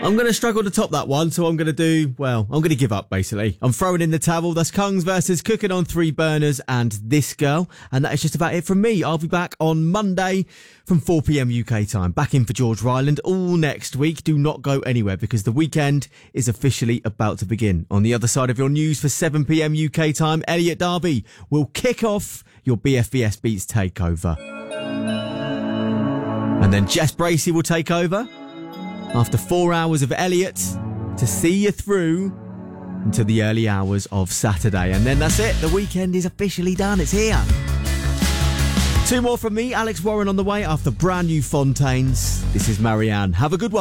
I'm going to struggle to top that one, so I'm going to give up, basically. I'm throwing in the towel. That's Kungs versus Cooking on Three Burners and This Girl. And that is just about it from me. I'll be back on Monday from 4pm UK time. Back in for George Ryland all next week. Do not go anywhere because the weekend is officially about to begin. On the other side of your news for 7pm UK time, Elliot Darby will kick off your BFBS Beats takeover. And then Jess Bracey will take over after 4 hours of Elliot to see you through until the early hours of Saturday. And then that's it. The weekend is officially done. It's here. 2 more from me, Alex Warren, on the way after brand new Fontaines. This is Marianne. Have a good one.